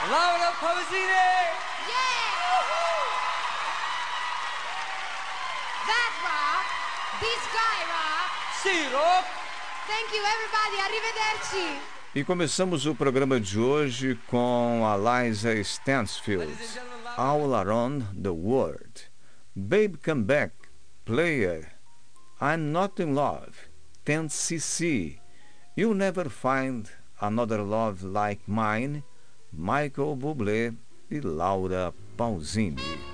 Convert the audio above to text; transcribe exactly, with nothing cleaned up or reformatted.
Laura Pausini! Yeah! That rock! This guy rock! Sì, rock! Thank you everybody, arrivederci! E começamos o programa de hoje com a Liza Stansfield, All Around the World. Babe Come Back, Player, I'm Not in Love, ten C C, You'll Never Find Another Love Like Mine, Michael Bublé e Laura Pausini.